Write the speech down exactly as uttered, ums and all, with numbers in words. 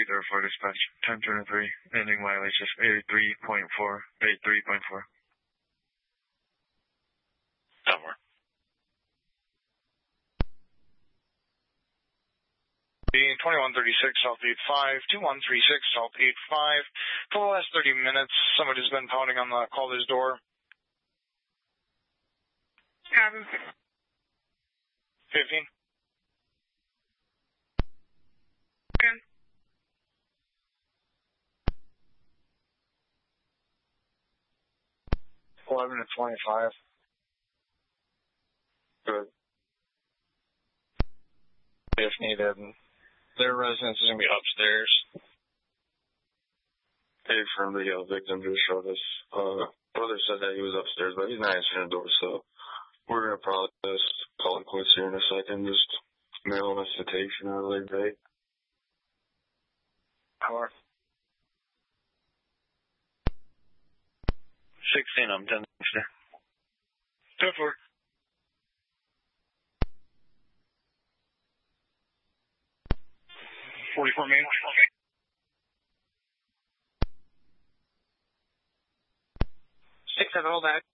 eight or four dispatch. ten twenty-three, ending mileage is eighty-three point four, eighty-three point four. Somewhere. twenty-one thirty-six, South eight five, two one three six, South eight five. For the last thirty minutes, somebody's been pounding on the caller's door. fifteen. Okay. eleven to twenty-five. Good. If needed, their residence is going to be upstairs. Paid for the uh, victim to show us. Uh, brother said that he was upstairs, but he's not answering the door, so we're going to probably just call it quits here in a second. Just mail him a citation or a late date. Power. sixteen, I'm ten. ten four. forty-four main. Six seven, hold back.